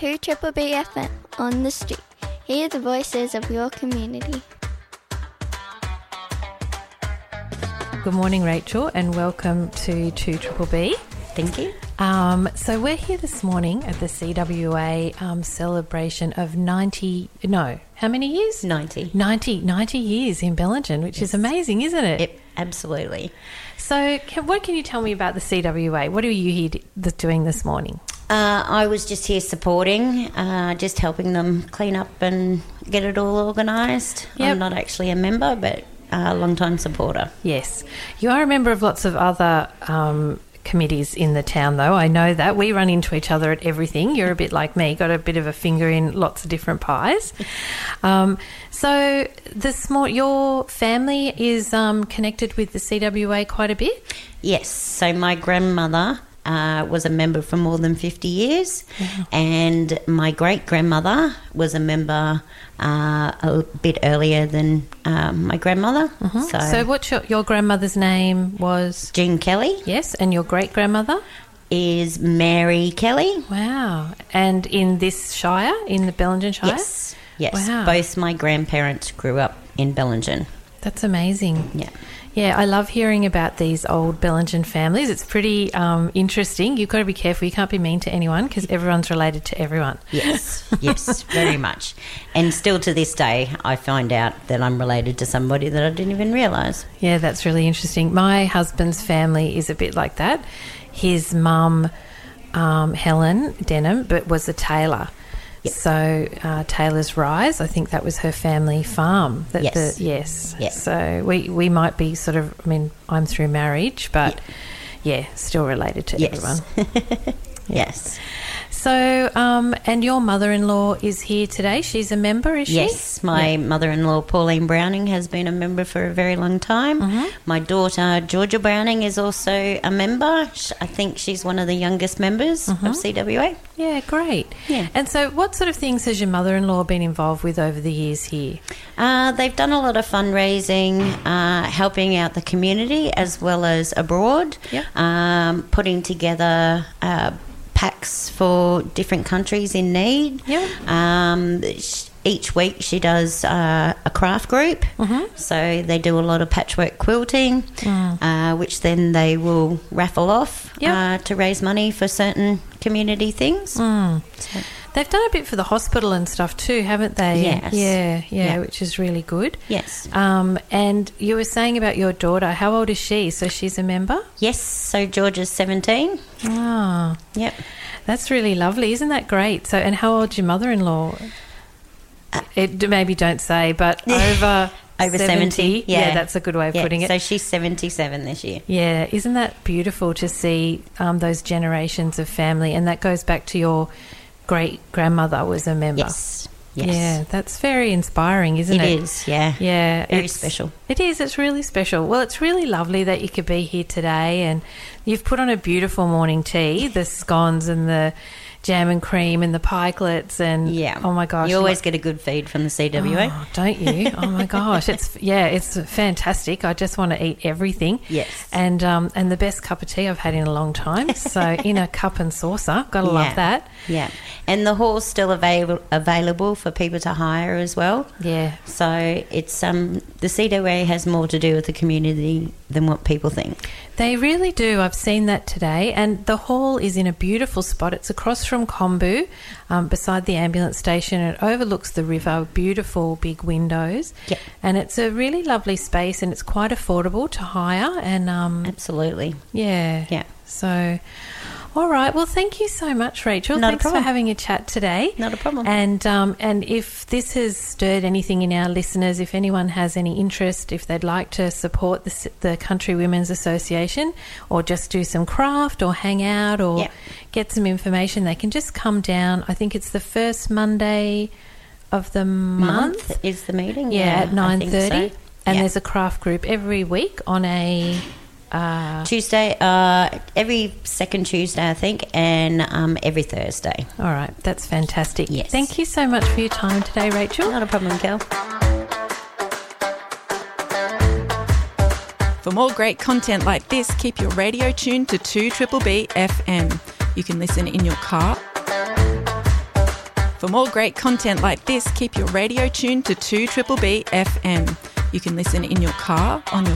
2 Triple B FM on the street. Hear the voices of your community. Good morning, Rachel, and welcome to 2 Triple B. Thank you. So we're here this morning at the CWA celebration of 90 years? 90. 90 years in Bellingen, which is amazing, isn't it? Yep, absolutely. So what can you tell me about the CWA? What are you here doing this morning? I was just here supporting, just helping them clean up and get it all organised. Yep. I'm not actually a member, but a long-time supporter. Yes. You are a member of lots of other committees in the town, though. I know that. We run into each other at everything. You're a bit like me, got a bit of a finger in lots of different pies. So your family is connected with the CWA quite a bit? Yes. So my grandmother was a member for more than 50 years, and my great-grandmother was a member a bit earlier than my grandmother. So what's your grandmother's name was? Jean Kelly. Yes, and your great-grandmother? Is Mary Kelly. Wow. And in this shire, in the Bellingen Shire? Yes. Wow. Both my grandparents grew up in Bellingen. That's amazing. Yeah. Yeah, I love hearing about these old Bellingen families. It's pretty interesting. You've got to be careful. You can't be mean to anyone because everyone's related to everyone. Yes, very much. And still to this day, I find out that I'm related to somebody that I didn't even realise. Yeah, that's really interesting. My husband's family is a bit like that. His mum, Helen Denham, was a tailor. Yep. So Taylor's Rise, I think that was her family farm. Yes. So we might be sort of, I'm through marriage, but still related to everyone. Yes. So, and your mother-in-law is here today. She's a member, is she? Yes, my mother-in-law, Pauline Browning, has been a member for a very long time. My daughter, Georgia Browning, is also a member. I think she's one of the youngest members of CWA. Yeah, great. Yeah. And so what sort of things has your mother-in-law been involved with over the years here? They've done a lot of fundraising, helping out the community as well as abroad, putting together packs for different countries in need. Each week she does a craft group, so they do a lot of patchwork quilting, which then they will raffle off to raise money for certain community things. So. They've done a bit for the hospital and stuff too, haven't they? Yes. Yeah, which is really good. Yes. And you were saying about your daughter. How old is she? So she's a member? Yes, so Georgia's 17. Oh. Yep. That's really lovely. Isn't that great? So, and how old's your mother-in-law? Maybe don't say, but over 70. Yeah, that's a good way of putting it. So she's 77 this year. Yeah, isn't that beautiful to see those generations of family? And that goes back to your great-grandmother was a member. Yes. Yeah, that's very inspiring, isn't it? It is, yeah. Yeah. Very special. It is. It's really special. Well, it's really lovely that you could be here today, and you've put on a beautiful morning tea, the scones and the jam and cream and the pikelets and oh my gosh, you always get a good feed from the CWA. Oh, don't you? Oh my gosh, it's fantastic. I just want to eat everything. Yes. And the best cup of tea I've had in a long time. So in a cup and saucer, gotta love that. Yeah, and the hall's still available for people to hire as well. Yeah. So it's the CWA has more to do with the community than what people think. They really do. I've seen that today. And the hall is in a beautiful spot. It's across from Kombu, beside the ambulance station. It overlooks the river, beautiful big windows. Yep. And it's a really lovely space, and it's quite affordable to hire. And absolutely. Yeah. Yeah. So, all right. Well, thank you so much, Rachel. Thanks for having a chat today. Not a problem. And if this has stirred anything in our listeners, if anyone has any interest, if they'd like to support the Country Women's Association, or just do some craft or hang out or get some information, they can just come down. I think it's the first Monday of the month is the meeting. At 9:30, so. And there's a craft group every week on a Tuesday, every second Tuesday, I think, and every Thursday. All right, that's fantastic. Yes. Thank you so much for your time today, Rachel. Not a problem, Kel. For more great content like this, keep your radio tuned to 2BBB FM. You can listen in your car, For more great content like this, keep your radio tuned to 2BBB FM. You can listen in your car, on your